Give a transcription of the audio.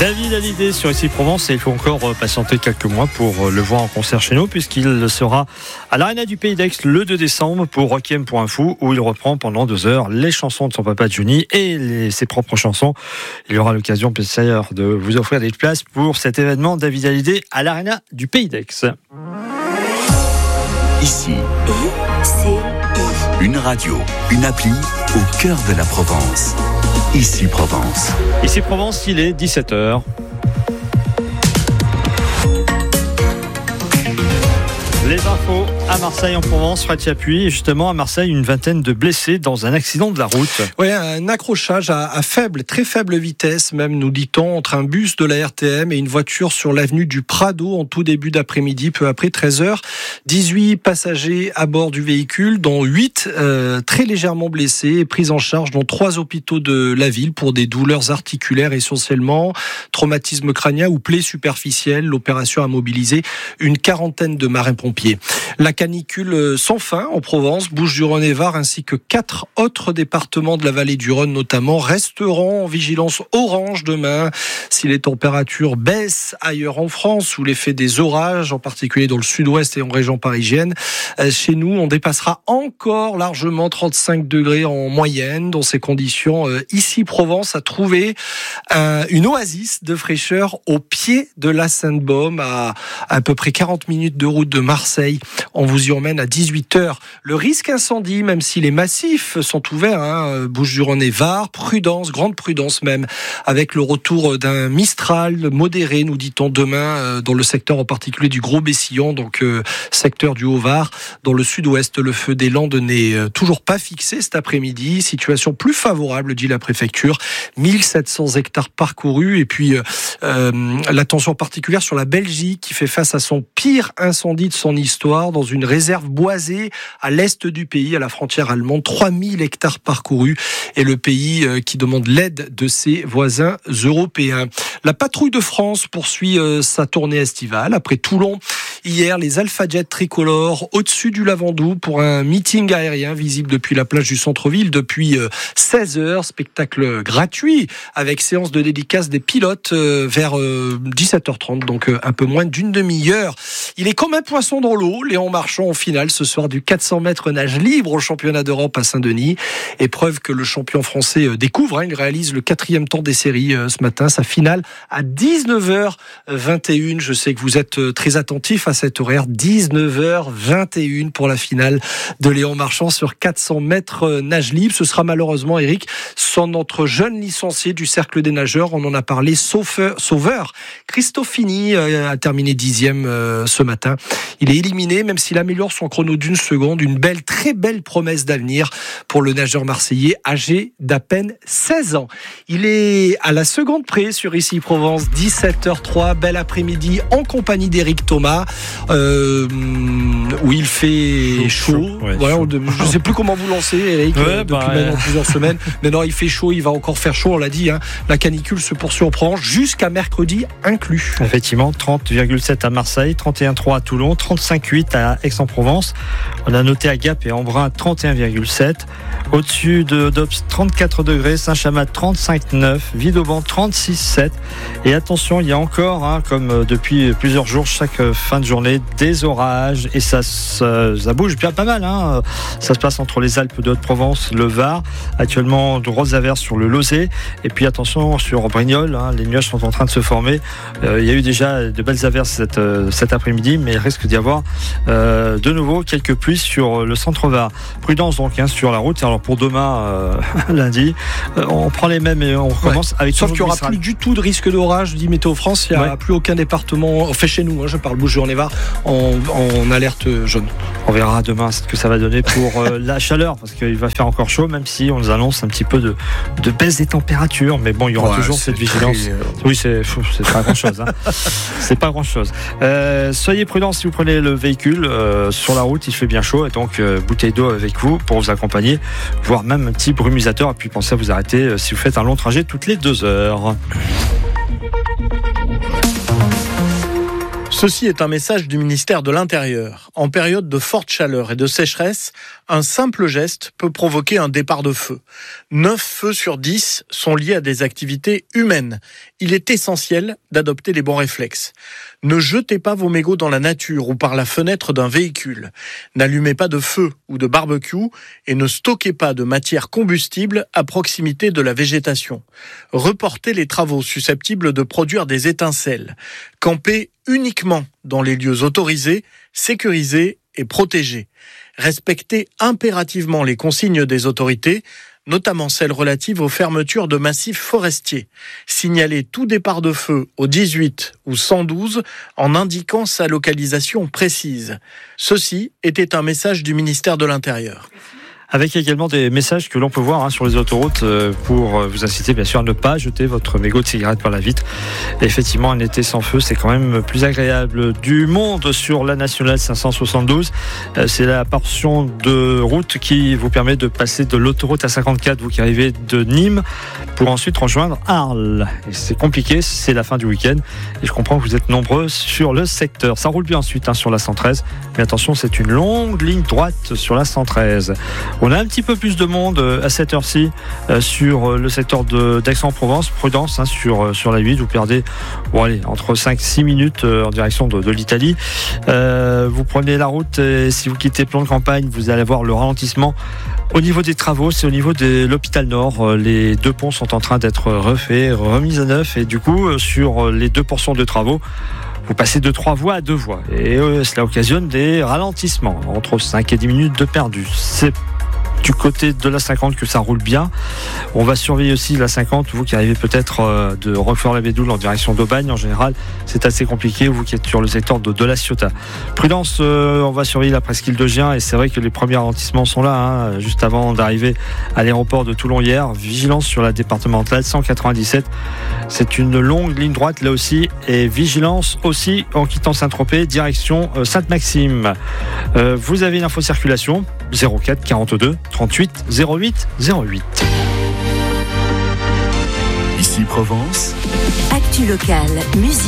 David Hallyday sur Ici Provence, et il faut encore patienter quelques mois pour le voir en concert chez nous, puisqu'il sera à l'Arena du Pays d'Aix le 2 décembre pour Requiem pour un fou, où il reprend pendant 2 heures les chansons de son papa Johnny et ses propres chansons. Il y aura l'occasion d'ailleurs de vous offrir des places pour cet événement David Hallyday à l'Arena du Pays d'Aix. Ici, une radio, une appli au cœur de la Provence. Ici Provence. Ici Provence, il est 17h. Les infos à Marseille en Provence, Fred Chapuis. Justement, à Marseille, une vingtaine de blessés dans un accident de la route. Oui, un accrochage à très faible vitesse, même nous dit-on, entre un bus de la RTM et une voiture sur l'avenue du Prado en tout début d'après-midi, peu après 13h. 18 passagers à bord du véhicule, dont 8 très légèrement blessés et pris en charge dans 3 hôpitaux de la ville pour des douleurs articulaires essentiellement, traumatisme crânien ou plaies superficielles. L'opération a mobilisé une quarantaine de marins-pompiers. La canicule sans fin en Provence, Bouches-du-Rhône et Var, ainsi que 4 autres départements de la vallée du Rhône notamment, resteront en vigilance orange demain. Si les températures baissent ailleurs en France, sous l'effet des orages, en particulier dans le sud-ouest et en région parisienne, chez nous, on dépassera encore largement 35 degrés en moyenne. Dans ces conditions, Ici Provence a trouvé une oasis de fraîcheur au pied de la Sainte-Baume, à peu près 40 minutes de route de Marseille. On vous y emmène à 18h. Le risque incendie, même si les massifs sont ouverts, Bouches-du-Rhône et Var, prudence, grande prudence même, avec le retour d'un Mistral modéré, nous dit-on, demain, dans le secteur en particulier du Gros-Bessillon, donc secteur du Haut-Var. Dans le sud-ouest, le feu des Landes n'est toujours pas fixé cet après-midi. Situation plus favorable, dit la préfecture. 1700 hectares parcourus, et puis l'attention particulière sur la Belgique, qui fait face à son pire incendie de son histoire dans une réserve boisée à l'est du pays, à la frontière allemande. 3000 hectares parcourus, et le pays qui demande l'aide de ses voisins européens. La patrouille de France poursuit sa tournée estivale. Après Toulon, hier, les Alpha Jet tricolores au-dessus du Lavandou pour un meeting aérien visible depuis la plage du centre-ville depuis 16h. Spectacle gratuit avec séance de dédicace des pilotes vers 17h30, donc un peu moins d'une demi-heure. Il est comme un poisson dans l'eau, Léon Marchand en finale ce soir du 400 mètres nage libre au championnat d'Europe à Saint-Denis. Épreuve que le champion français découvre. Il réalise le 4e temps des séries ce matin. Sa finale à 19h21. Je sais que vous êtes très attentifs à cet horaire. 19h21 pour la finale de Léon Marchand sur 400 mètres nage libre. Ce sera malheureusement, Eric, sans notre jeune licencié du Cercle des nageurs. On en a parlé, sauveur. Christofini a terminé 10e ce matin. Il est éliminé, même s'il améliore son chrono d'1 seconde. Une très belle promesse d'avenir pour le nageur marseillais, âgé d'à peine 16 ans. Il est à la seconde près sur Ici Provence, 17h03, bel après-midi en compagnie d'Éric Thomas, où il fait chaud. Ouais, voilà, chaud. Je ne sais plus comment vous lancez, Eric, depuis maintenant plusieurs semaines. Mais non, il fait chaud, il va encore faire chaud, on l'a dit. La canicule se poursuit en Provence jusqu'à mercredi inclus. Effectivement, 30,7 à Marseille, 31,3 à Toulon, 35,8 à Aix-en-Provence. On a noté à Gap et Embrun 31,7. Au-dessus de Dops, 34 degrés, Saint-Chamas 35,9, Vidauban 36,7. Et attention, il y a encore, comme depuis plusieurs jours, chaque fin de journée, des orages. Et ça bouge bien pas mal. Ça se passe entre les Alpes de Haute-Provence, le Var. Actuellement, de grosses averses sur le Lozé. Et puis attention, sur Brignoles, les nuages sont en train de se former. Il y a eu déjà de belles averses cet après-midi, mais il risque d'y avoir de nouveau quelques pluies sur le centre-Var. Prudence donc sur la route. Alors pour demain, lundi, on prend les mêmes et on recommence avec. Sauf qu'il n'y aura plus du tout de risque d'orage, dit Météo France. Il n'y a plus aucun département, fait chez nous, je parle Bouches-du-Rhône et Var, en alerte jaune. On verra demain ce que ça va donner pour la chaleur, parce qu'il va faire encore chaud, même si on nous annonce un petit peu de baisse des températures. Mais bon, il y aura toujours cette vigilance. Oui, c'est pas grand-chose. C'est pas grand-chose. Soyez prudents si vous prenez le véhicule sur la route. Il fait bien chaud, et donc bouteille d'eau avec vous pour vous accompagner, voire même un petit brumisateur. Et puis pensez à vous arrêter si vous faites un long trajet toutes les 2 heures. Ceci est un message du ministère de l'Intérieur. en période de forte chaleur et de sécheresse, un simple geste peut provoquer un départ de feu. 9 feux sur 10 sont liés à des activités humaines. Il est essentiel d'adopter les bons réflexes. Ne jetez pas vos mégots dans la nature ou par la fenêtre d'un véhicule. N'allumez pas de feu ou de barbecue et ne stockez pas de matière combustible à proximité de la végétation. Reportez les travaux susceptibles de produire des étincelles. Campez uniquement dans les lieux autorisés, sécurisés et protégés. Respectez impérativement les consignes des autorités, notamment celles relatives aux fermetures de massifs forestiers. Signalez tout départ de feu au 18 ou 112 en indiquant sa localisation précise. Ceci était un message du ministère de l'Intérieur. Avec également des messages que l'on peut voir sur les autoroutes pour vous inciter bien sûr à ne pas jeter votre mégot de cigarette par la vitre. Et effectivement, un été sans feu, c'est quand même plus agréable. Du monde sur la nationale 572, c'est la portion de route qui vous permet de passer de l'autoroute A54, vous qui arrivez de Nîmes, pour ensuite rejoindre Arles. Et c'est compliqué, c'est la fin du week-end. Et je comprends que vous êtes nombreux sur le secteur. Ça roule bien ensuite sur la 113. Mais attention, c'est une longue ligne droite sur la 113. On a un petit peu plus de monde à cette heure-ci sur le secteur d'Aix-en-Provence. Prudence sur la 8, vous perdez entre 5-6 minutes en direction de l'Italie. Vous prenez la route et si vous quittez Plan de Campagne, vous allez voir le ralentissement. Au niveau des travaux, c'est au niveau de l'hôpital Nord. Les 2 ponts sont en train d'être refaits, remis à neuf et du coup, sur les 2 portions de travaux, vous passez de 3 voies à 2 voies. Et cela occasionne des ralentissements, entre 5 et 10 minutes de perdu. C'est du côté de la 50 que ça roule bien. On va surveiller aussi la 50, vous qui arrivez peut-être de Roquefort-la-Bédoule en direction d'Aubagne. En général, c'est assez compliqué, vous qui êtes sur le secteur de la Ciotat. Prudence, on va surveiller la presqu'île de Gien et c'est vrai que les premiers ralentissements sont là, juste avant d'arriver à l'aéroport de Toulon hier. Vigilance sur la départementale 197. C'est une longue ligne droite là aussi et vigilance aussi en quittant Saint-Tropez, direction Sainte-Maxime. Vous avez une info circulation 04 42 38 08 08. Ici Provence. Actu locale, musique.